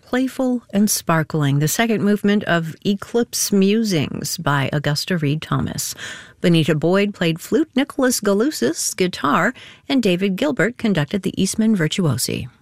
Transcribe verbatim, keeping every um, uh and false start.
Playful and Sparkling, the second movement of Eclipse Musings by Augusta Reed Thomas. Bonita Boyd played flute, Nicholas Galusis guitar, and David Gilbert conducted the Eastman Virtuosi.